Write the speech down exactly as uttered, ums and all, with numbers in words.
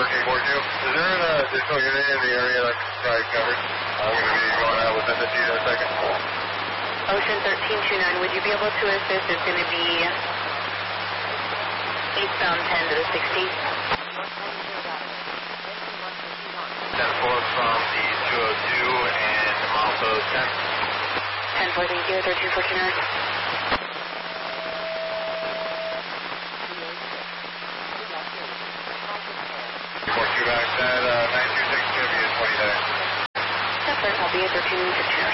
thirteen forty-two. Is there an uh, additional unit in the area that probably covered? I'm going to be going out within the G in a second. Ocean thirteen twenty-nine, would you be able to assist? It's going to be eastbound ten to the sixty. ten four from the two oh two and also ten. ten four, thank you, thirteen forty-nine. Report you back at uh, nine two six, going to be at twenty nine. Yes, sir, I'll be at thirteen fifty-nine.